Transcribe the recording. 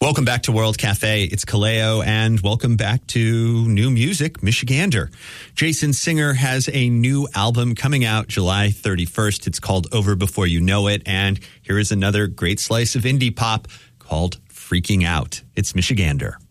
Welcome back to World Cafe. It's Kaleo, and welcome back to new music, Michigander. Jason Singer has a new album coming out July 31st. It's called Over Before You Know It, and here is another great slice of indie pop called Freaking Out. It's Michigander.